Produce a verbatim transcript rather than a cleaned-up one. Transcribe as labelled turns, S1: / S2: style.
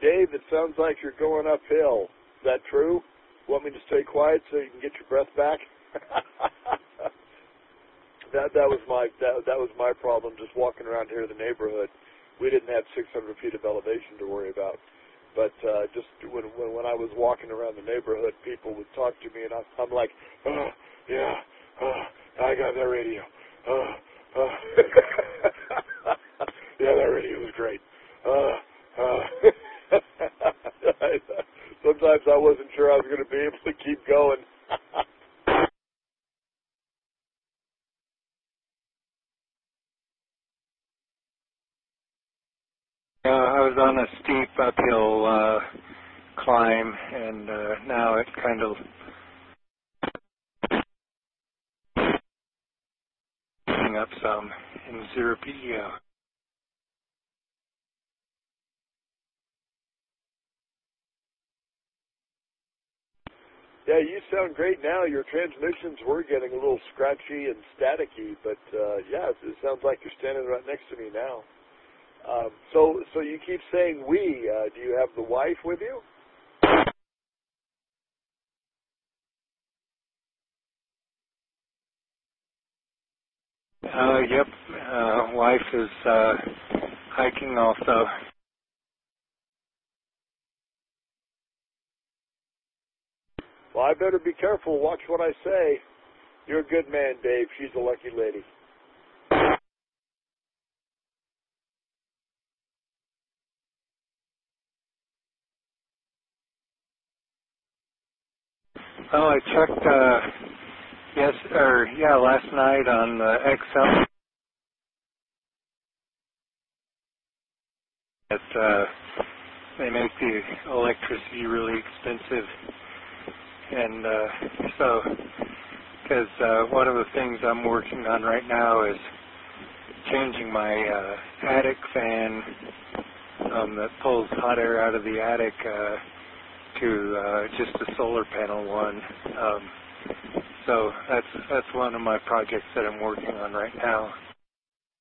S1: Dave, it sounds like you're going uphill. Is that true? Want me to stay quiet so you can get your breath back? that that was my that that was my problem. Just walking around here in the neighborhood, we didn't have six hundred feet of elevation to worry about. But uh, just when, when when I was walking around the neighborhood, people would talk to me, and I, I'm like, oh yeah, oh, I got that radio. Oh, oh. Yeah, that radio was great. Uh, uh. Sometimes I wasn't sure I was going to be able to keep going.
S2: Uh, I was on a steep uphill uh, climb, and uh, now it kind of picking up some in zero P E O.
S1: Yeah, you sound great now. Your transmissions were getting a little scratchy and staticky, but uh, yeah, it, it sounds like you're standing right next to me now. Um, so, so you keep saying we. Uh, do you have the wife with you?
S2: Uh, yep, uh, wife is uh, hiking also.
S1: Well, I better be careful. Watch what I say. You're a good man, Dave. She's a lucky lady.
S2: Oh, I checked uh, yes, or yeah, last night on the Excel. That uh, they make the electricity really expensive, and uh, so because uh, one of the things I'm working on right now is changing my uh, attic fan um, that pulls hot air out of the attic uh, to uh, just a solar panel one. Um, so that's that's one of my projects that I'm working on right now.